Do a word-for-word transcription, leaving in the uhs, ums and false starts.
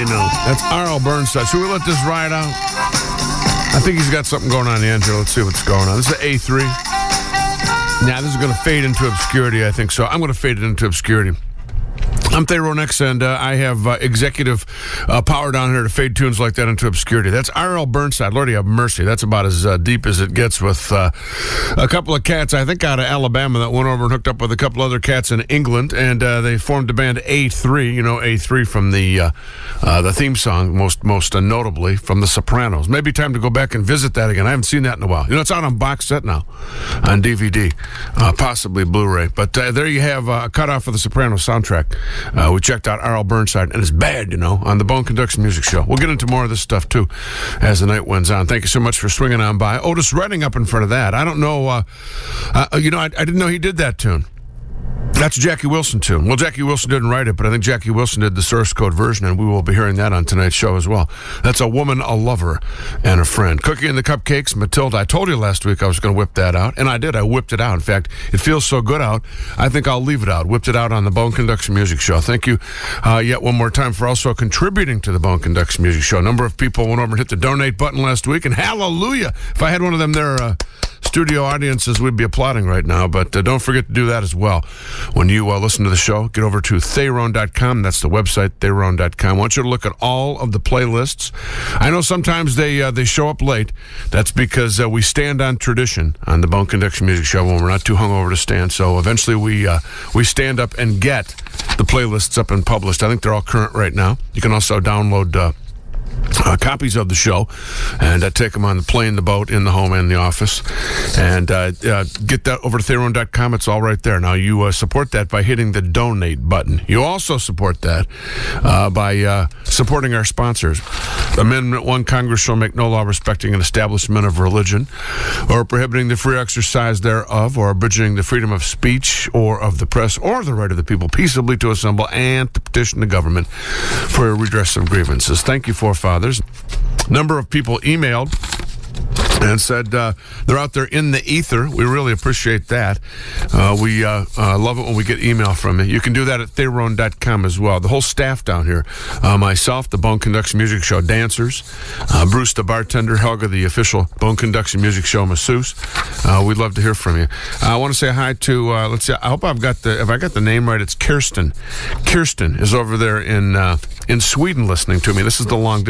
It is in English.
know. That's R L Burnside. Should we let this ride out? I think he's got something going on in the end here. Let's see what's going on. This is A three. Now, this is going to fade into obscurity, I think so. I'm going to fade it into obscurity. I'm Theron X, and uh, I have uh, executive uh, power down here to fade tunes like that into obscurity. That's R L Burnside. Lord, have mercy. That's about as uh, deep as it gets with uh, a couple of cats, I think, out of Alabama that went over and hooked up with a couple other cats in England, and uh, they formed the band A three. You know, A three from the uh, uh, the theme song, most most uh, notably from The Sopranos. Maybe time to go back and visit that again. I haven't seen that in a while. You know, it's out on box set now, on D V D, uh, possibly Blu-ray. But uh, there you have uh, a cutoff of the Sopranos soundtrack. Uh, we checked out R L Burnside, and it's bad, you know, on the Bone Conduction Music Show. We'll get into more of this stuff, too, as the night winds on. Thank you so much for swinging on by. Otis Redding up in front of that. I don't know, uh, uh, you know, I, I didn't know he did that tune. That's a Jackie Wilson tune. Well, Jackie Wilson didn't write it, but I think Jackie Wilson did the source code version, and we will be hearing that on tonight's show as well. That's A Woman, a Lover, and a Friend. Cookie and the Cupcakes, Matilda. I told you last week I was going to whip that out, and I did. I whipped it out. In fact, it feels so good out, I think I'll leave it out. Whipped it out on the Bone Conduction Music Show. Thank you uh, yet one more time for also contributing to the Bone Conduction Music Show. A number of people went over and hit the donate button last week, and hallelujah. If I had one of them there, uh, studio audiences, we'd be applauding right now, but uh, don't forget to do that as well. When you uh, listen to the show, get over to Theron dot com. That's the website, Theron dot com. I want you to look at all of the playlists. I know sometimes they uh, they show up late. That's because uh, we stand on tradition on the Bone Conduction Music Show when we're not too hungover to stand. So eventually we uh, we stand up and get the playlists up and published. I think they're all current right now. You can also download uh, Uh, copies of the show and uh, take them on the plane, the boat, in the home, and the office, and uh, uh, get that over to Theron dot com. It's all right there. Now, you uh, support that by hitting the donate button. You also support that uh, by uh, supporting our sponsors. Amendment one, Congress shall make no law respecting an establishment of religion or prohibiting the free exercise thereof or abridging the freedom of speech or of the press or the right of the people peaceably to assemble and to petition the government for a redress of grievances. Thank you, forefathers. Number of people emailed and said uh, they're out there in the ether. We really appreciate that. Uh, we uh, uh, love it when we get email from you. You can do that at Theron dot com as well. The whole staff down here, uh, myself, the Bone Conduction Music Show dancers, uh, Bruce the bartender, Helga the official Bone Conduction Music Show masseuse. Uh, we'd love to hear from you. Uh, I want to say hi to, uh, let's see, I hope I've got the, if I got the name right, it's Kirsten. Kirsten is over there in, uh, in Sweden listening to me. This is the long